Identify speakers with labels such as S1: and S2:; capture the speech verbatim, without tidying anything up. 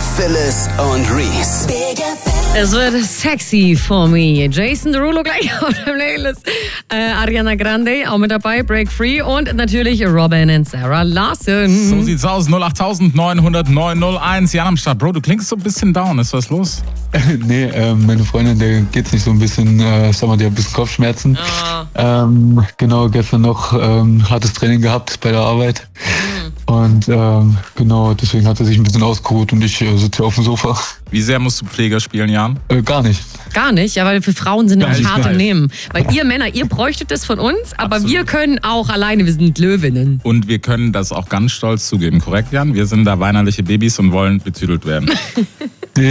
S1: Phyllis und Reese.
S2: Es wird sexy for me. Jason Derulo gleich auf der Playlist. Äh, Ariana Grande auch mit dabei, Break Free und natürlich Robin und Sarah Larson.
S3: So sieht's aus. null acht neun null null neun null eins. Jan am Start. Bro, du klingst so ein bisschen down. Ist was los?
S4: nee, äh, meine Freundin, der geht's nicht so ein bisschen, äh, sag mal, die hat ein bisschen Kopfschmerzen.
S2: Oh.
S4: Ähm, genau, gestern noch ähm, hartes Training gehabt bei der Arbeit. Mhm. Und ähm, genau, deswegen hat er sich ein bisschen ausgeruht und ich äh, sitze hier auf dem Sofa.
S3: Wie sehr musst du Pfleger spielen, Jan?
S4: Äh, gar nicht.
S2: Gar nicht, ja, weil für Frauen sind nämlich hart im
S3: geil.
S2: Nehmen. Weil ihr Männer, ihr bräuchtet das von uns, aber
S3: Absolut.
S2: wir können auch alleine, wir sind Löwinnen.
S3: Und wir können das auch ganz stolz zugeben, korrekt, Jan? Wir sind da weinerliche Babys und wollen betüdelt werden.
S4: Nee,